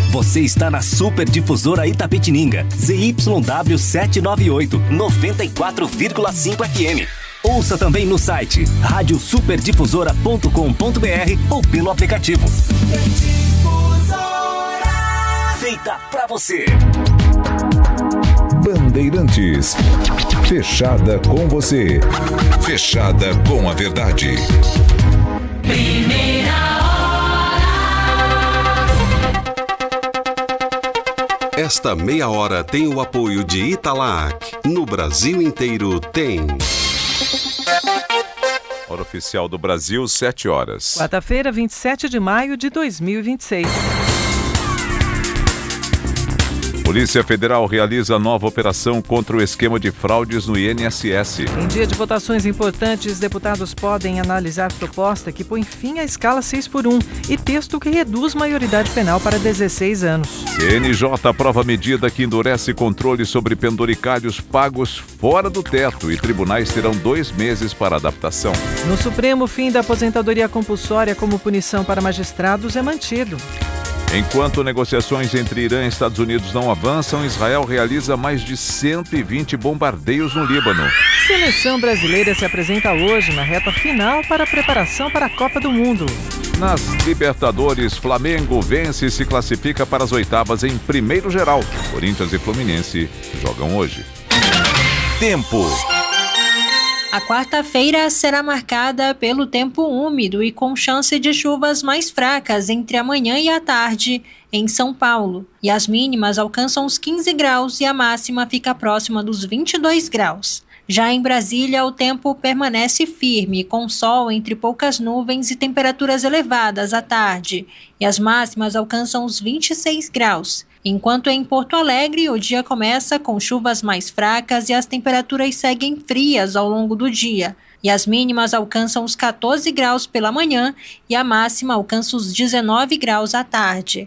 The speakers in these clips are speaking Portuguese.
Você está na Super Difusora Itapetininga, ZYW 798, 94,5 FM. Ouça também no site radiosuperdifusora.com.br ou pelo aplicativo. Feita pra você. Bandeirantes. Fechada com você. Fechada com a verdade. Primeira hora. Esta meia hora tem o apoio de Italac. No Brasil inteiro tem. Hora oficial do Brasil, 7 horas. Quarta-feira, 27 de maio de 2026. Polícia Federal realiza nova operação contra o esquema de fraudes no INSS. Em dia de votações importantes, deputados podem analisar proposta que põe fim à escala 6x1 e texto que reduz maioridade penal para 16 anos. CNJ aprova medida que endurece controle sobre penduricalhos pagos fora do teto e tribunais terão 2 meses para adaptação. No Supremo, o fim da aposentadoria compulsória como punição para magistrados é mantido. Enquanto negociações entre Irã e Estados Unidos não avançam, Israel realiza mais de 120 bombardeios no Líbano. Seleção brasileira se apresenta hoje na reta final para a preparação para a Copa do Mundo. Nas Libertadores, Flamengo vence e se classifica para as oitavas em primeiro geral. Corinthians e Fluminense jogam hoje. Tempo. A quarta-feira será marcada pelo tempo úmido e com chance de chuvas mais fracas entre a manhã e a tarde em São Paulo. E as mínimas alcançam os 15 graus e a máxima fica próxima dos 22 graus. Já em Brasília, o tempo permanece firme, com sol entre poucas nuvens e temperaturas elevadas à tarde. E as máximas alcançam os 26 graus. Enquanto em Porto Alegre, o dia começa com chuvas mais fracas e as temperaturas seguem frias ao longo do dia. E as mínimas alcançam os 14 graus pela manhã e a máxima alcança os 19 graus à tarde.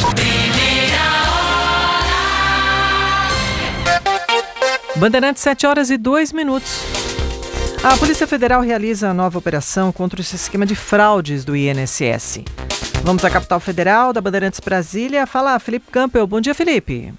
Bandeirantes, 7 horas e 2 minutos. A Polícia Federal realiza a nova operação contra o esquema de fraudes do INSS. Vamos à capital federal, da Bandeirantes Brasília. Fala, Felipe Campbell. Bom dia, Felipe.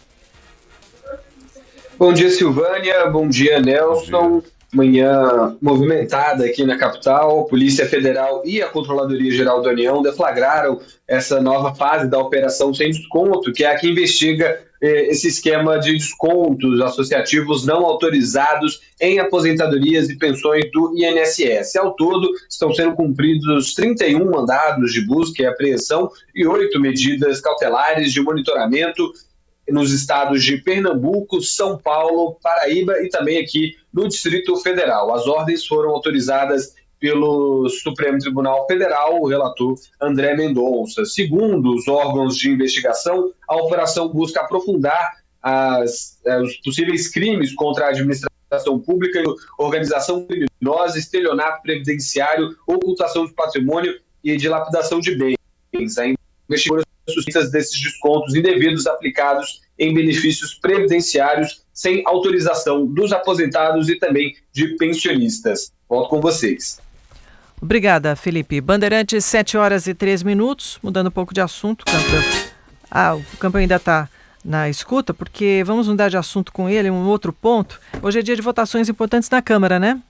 Bom dia, Silvânia. Bom dia, Nelson. Manhã movimentada aqui na capital. Polícia Federal e a Controladoria Geral da União deflagraram essa nova fase da Operação Sem Desconto, que é a que investiga esse esquema de descontos associativos não autorizados em aposentadorias e pensões do INSS. Ao todo, estão sendo cumpridos 31 mandados de busca e apreensão e 8 medidas cautelares de monitoramento nos estados de Pernambuco, São Paulo, Paraíba e também aqui no Distrito Federal. As ordens foram autorizadas pelo Supremo Tribunal Federal, o relator André Mendonça. Segundo os órgãos de investigação, a operação busca aprofundar os possíveis crimes contra a administração pública, organização criminosa, estelionato previdenciário, ocultação de patrimônio e dilapidação de bens. A investigação suspeitas desses descontos indevidos aplicados em benefícios previdenciários sem autorização dos aposentados e também de pensionistas. Volto com vocês. Obrigada, Felipe. Bandeirantes, 7 horas e 3 minutos. Mudando um pouco de assunto, o Campbell ainda está na escuta, porque vamos mudar de assunto com ele, um outro ponto. Hoje é dia de votações importantes na Câmara, né?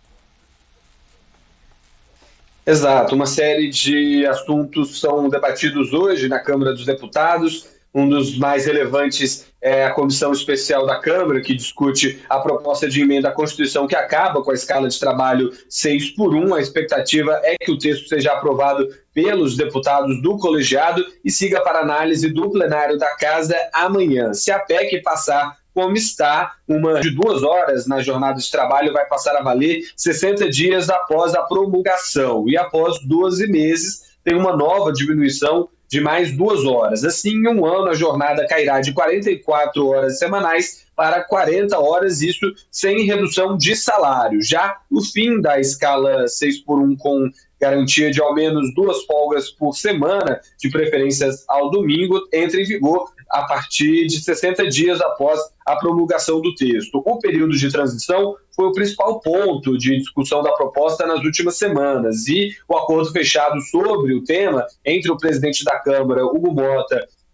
Exato, uma série de assuntos são debatidos hoje na Câmara dos Deputados. Um dos mais relevantes é a Comissão Especial da Câmara, que discute a proposta de emenda à Constituição que acaba com a escala de trabalho 6x1. A expectativa é que o texto seja aprovado pelos deputados do colegiado e siga para análise do plenário da Casa amanhã. Se a PEC passar como está, uma de 2 horas na jornada de trabalho vai passar a valer 60 dias após a promulgação e após 12 meses tem uma nova diminuição de mais 2 horas. Assim, em um ano, a jornada cairá de 44 horas semanais para 40 horas, isso sem redução de salário. Já o fim da escala 6x1 com garantia de ao menos 2 folgas por semana, de preferências ao domingo, entra em vigor a partir de 60 dias após a promulgação do texto. O período de transição foi o principal ponto de discussão da proposta nas últimas semanas e o acordo fechado sobre o tema entre o presidente da Câmara, Hugo Mota,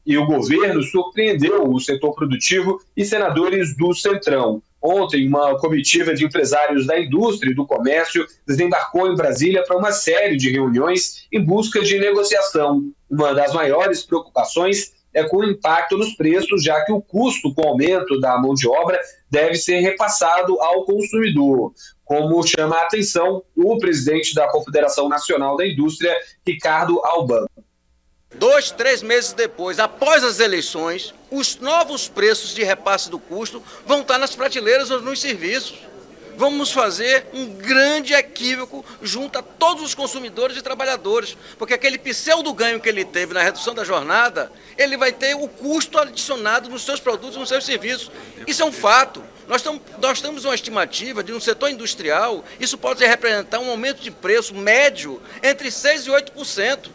e o governo surpreendeu o setor produtivo e senadores do Centrão. Ontem, uma comitiva de empresários da indústria e do comércio desembarcou em Brasília para uma série de reuniões em busca de negociação. Uma das maiores preocupações é com o impacto nos preços, já que o custo com o aumento da mão de obra deve ser repassado ao consumidor. Como chama a atenção o presidente da Confederação Nacional da Indústria, Ricardo Albano. 2, 3 meses depois, após as eleições, os novos preços de repasse do custo vão estar nas prateleiras ou nos serviços. Vamos fazer um grande equívoco junto a todos os consumidores e trabalhadores, porque aquele pseudo-ganho que ele teve na redução da jornada, ele vai ter o custo adicionado nos seus produtos e nos seus serviços. Isso é um fato. Nós temos uma estimativa de um setor industrial, isso pode representar um aumento de preço médio entre 6% e 8%.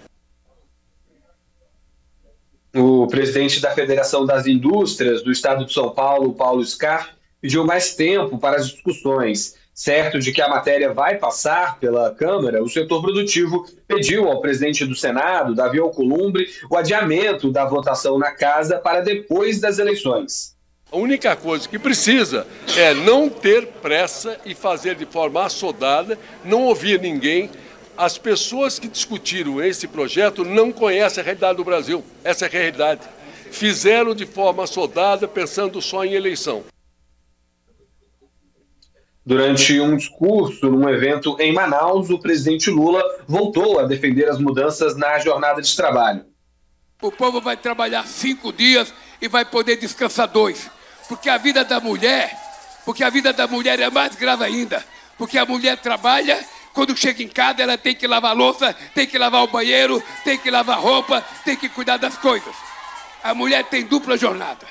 O presidente da Federação das Indústrias do Estado de São Paulo, Paulo Scar, pediu mais tempo para as discussões. Certo de que a matéria vai passar pela Câmara, o setor produtivo pediu ao presidente do Senado, Davi Alcolumbre, o adiamento da votação na Casa para depois das eleições. A única coisa que precisa é não ter pressa e fazer de forma assodada, não ouvir ninguém. As pessoas que discutiram esse projeto não conhecem a realidade do Brasil. Essa é a realidade. Fizeram de forma assodada, pensando só em eleição. Durante um discurso num evento em Manaus, o presidente Lula voltou a defender as mudanças na jornada de trabalho. O povo vai trabalhar 5 dias e vai poder descansar 2. Porque a vida da mulher é mais grave ainda. Porque a mulher trabalha. Quando chega em casa, ela tem que lavar a louça, tem que lavar o banheiro, tem que lavar a roupa, tem que cuidar das coisas. A mulher tem dupla jornada.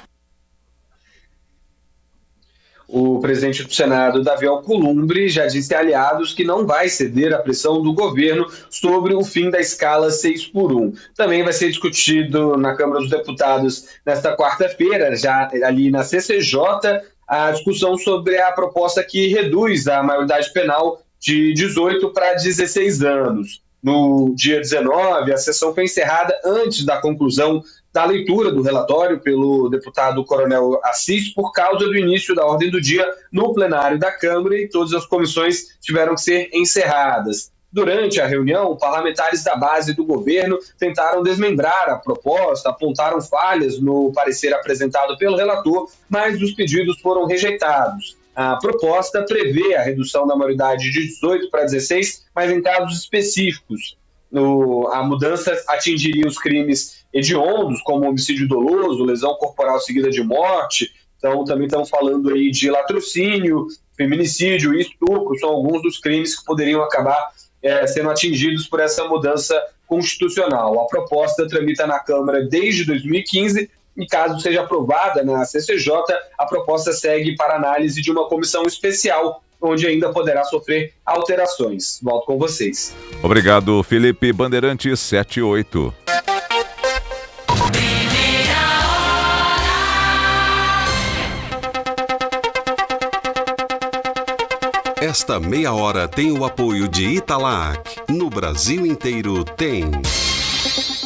O presidente do Senado, Davi Alcolumbre, já disse a aliados que não vai ceder à pressão do governo sobre o fim da escala 6x1. Também vai ser discutido na Câmara dos Deputados nesta quarta-feira, já ali na CCJ, a discussão sobre a proposta que reduz a maioridade penal de 18 para 16 anos. No dia 19, a sessão foi encerrada antes da conclusão da leitura do relatório pelo deputado Coronel Assis, por causa do início da ordem do dia no plenário da Câmara, e todas as comissões tiveram que ser encerradas. Durante a reunião, parlamentares da base do governo tentaram desmembrar a proposta, apontaram falhas no parecer apresentado pelo relator, mas os pedidos foram rejeitados. A proposta prevê a redução da maioridade de 18 para 16, mas em casos específicos. A mudança atingiria os crimes hediondos, como homicídio doloso, lesão corporal seguida de morte. Então, também estamos falando aí de latrocínio, feminicídio e estupro, são alguns dos crimes que poderiam acabar sendo atingidos por essa mudança constitucional. A proposta tramita na Câmara desde 2015, e caso seja aprovada na CCJ, a proposta segue para análise de uma comissão especial, onde ainda poderá sofrer alterações. Volto com vocês. Obrigado, Felipe. Bandeirantes 78. Esta meia hora tem o apoio de Italac. No Brasil inteiro tem...